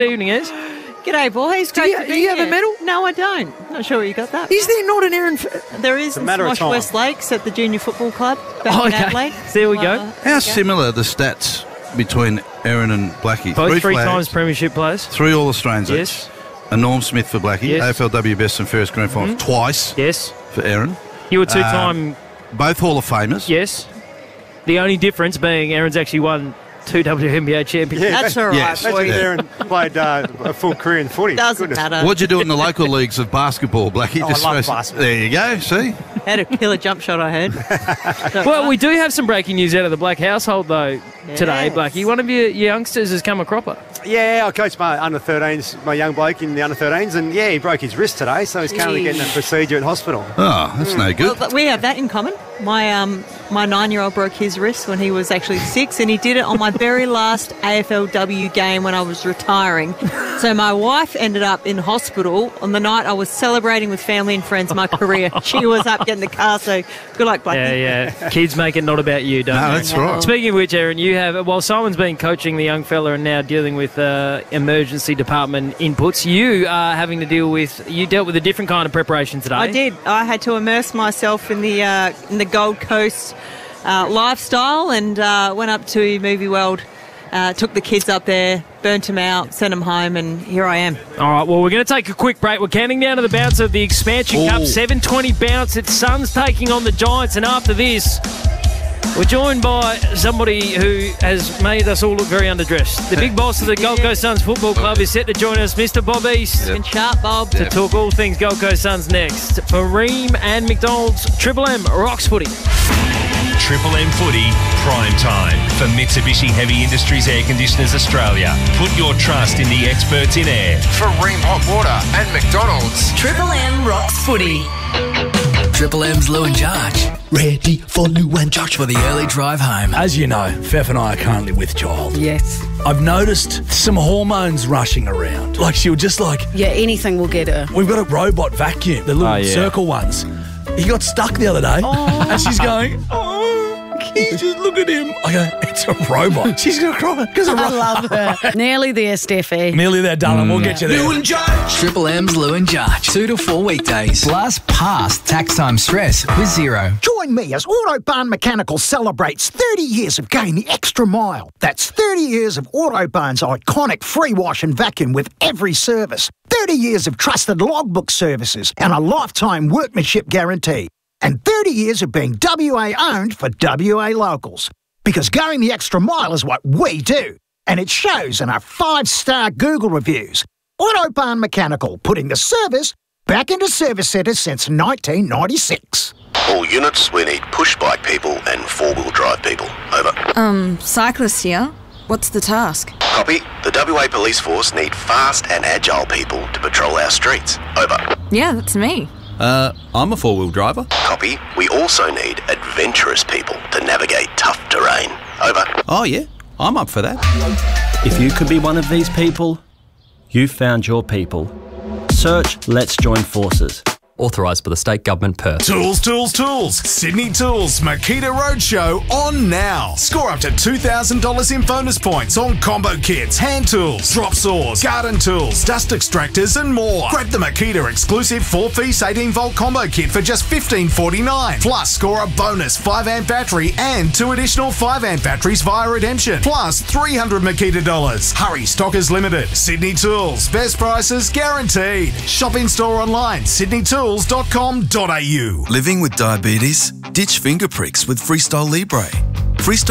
Evening, Ez. G'day, boys. Do you have a medal? No, I don't. Not sure where you got that. Is there not an Aaron... There is in Smosh West Lakes at the Junior Football Club back in Adelaide. There we go. How similar are the stats between Aaron and Blackie? Both three flags, times premiership players. 3 All-Australians. Yes. A Norm Smith for Blackie. Yes. AFLW best and fairest grand final twice. Yes. For Aaron. You were two-time... both Hall of Famers. Yes. The only difference being Aaron's actually won 2 WNBA championships. Yeah, that's all right. Yes. Imagine Aaron played a full career in footy. Doesn't matter. What'd you do in the local leagues of basketball, Blackie? I love basketball. There you go, see? Had a killer jump shot, I heard. Well, we do have some breaking news out of the Black household, though, today, Blackie. One of your youngsters has come a cropper. Yeah, I coached my under-13s, my young bloke in the under-13s, and he broke his wrist today, so he's currently getting a procedure at hospital. Oh, that's no good. Well, we have that in common. My 9-year-old broke his wrist when he was actually 6, and he did it on my very last AFLW game when I was retiring. So my wife ended up in hospital on the night I was celebrating with family and friends my career. She was up getting the car, so good luck, Blackie. Yeah. Kids make it not about you, don't they? No, that's right. Speaking of which, Aaron, you have, while Simon's been coaching the young fella and now dealing with emergency department inputs, you are having to you dealt with a different kind of preparation today. I did. I had to immerse myself in the Gold Coast lifestyle and went up to Movie World, took the kids up there, burnt them out, sent them home, and here I am. All right, well, we're going to take a quick break. We're counting down to the bounce of the Expansion Cup, 7:20 bounce. It's Suns taking on the Giants, and after this, we're joined by somebody who has made us all look very underdressed. The big boss of the Gold Coast Suns Football Club is set to join us, Mr. Bob East. Been sharp, Bob. To talk all things Gold Coast Suns next. For Ream and McDonald's, Triple M Rocks Footy. Triple M Footy, prime time for Mitsubishi Heavy Industries Air Conditioners Australia. Put your trust in the experts in air. For Ream Hot Water and McDonald's. Triple M Rocks Footy. Triple M's Lou and George. Ready for Lou and George for the early drive home. As you know, Fef and I are currently with child. Yes. I've noticed some hormones rushing around. Like she'll just Yeah, anything will get her. We've got a robot vacuum, the little circle ones. He got stuck the other day. And she's going, just look at him. I go, it's a robot. She's going to cry. I love her. Nearly there, Steffi. Nearly there, darling. We'll get you there. Lou and George. Triple M's Lou and George. 2 to 4 weekdays. Blast past tax time stress with zero. Join me as Autobahn Mechanical celebrates 30 years of going the extra mile. That's 30 years of Autobahn's iconic free wash and vacuum with every service. 30 years of trusted logbook services and a lifetime workmanship guarantee. And 30 years of being WA owned for WA locals. Because going the extra mile is what we do. And it shows in our 5-star Google reviews. Autobahn Mechanical, putting the service back into service centres since 1996. All units, we need push bike people and 4-wheel drive people. Over. Cyclists here. What's the task? Copy. The WA Police Force need fast and agile people to patrol our streets. Over. Yeah, that's me. I'm a 4-wheel driver. Copy. We also need adventurous people to navigate tough terrain. Over. Oh, yeah. I'm up for that. If you could be one of these people, you've found your people. Search Let's Join Forces. Authorised by the State Government, Perth. Tools, tools, tools. Sydney Tools Makita Roadshow on now. Score up to $2,000 in bonus points on combo kits, hand tools, drop saws, garden tools, dust extractors and more. Grab the Makita exclusive 4-piece 18-volt combo kit for just $15.49. Plus, score a bonus 5-amp battery and 2 additional 5-amp batteries via redemption. Plus, $300 Makita dollars. Hurry, stock is limited. Sydney Tools. Best prices guaranteed. Shop in store online. SydneyTools.com.au. Living with diabetes? Ditch finger pricks with Freestyle Libre. Freestyle